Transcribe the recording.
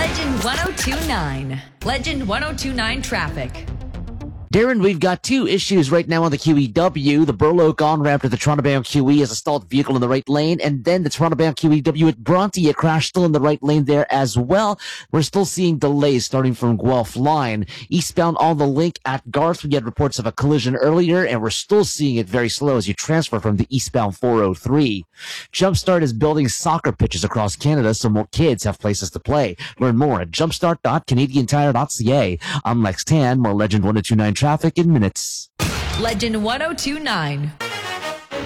Legend 1029. Legend 1029 traffic. Darren, we've got two issues right now on the QEW. The Burloak on-ramp to the Toronto-bound QE has a stalled vehicle in the right lane, and then the Toronto-bound QEW at Bronte, a crash still in the right lane there as well. We're still seeing delays starting from Guelph line. Eastbound on the link at Garth, we had reports of a collision earlier, and we're still seeing it very slow as you transfer from the eastbound 403. Jumpstart is building soccer pitches across Canada so more kids have places to play. Learn more at jumpstart.canadiantire.ca. I'm Lex Tan, more Legend 1029 traffic in minutes. Legend 1029.